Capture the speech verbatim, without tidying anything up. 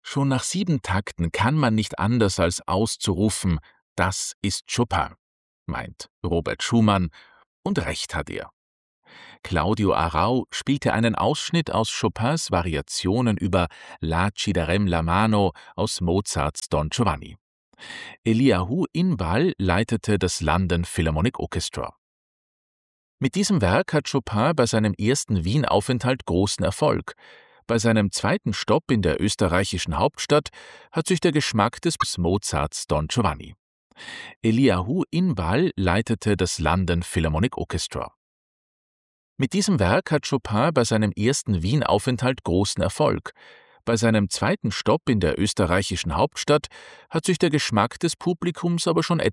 Schon nach sieben Takten kann man nicht anders als auszurufen, das ist Chopin, meint Robert Schumann, und recht hat er. Claudio Arrau spielte einen Ausschnitt aus Chopins Variationen über La ci darem la mano aus Mozarts Don Giovanni. Eliahu Inbal leitete das London Philharmonic Orchestra. Mit diesem Werk hat Chopin bei seinem ersten Wien-Aufenthalt großen Erfolg. Bei seinem zweiten Stopp in der österreichischen Hauptstadt hat sich der Geschmack des Mozarts Don Giovanni. Eliahu Inbal leitete das London Philharmonic Orchestra. Mit diesem Werk hat Chopin bei seinem ersten Wien-Aufenthalt großen Erfolg. Bei seinem zweiten Stopp in der österreichischen Hauptstadt hat sich der Geschmack des Publikums aber schon etwas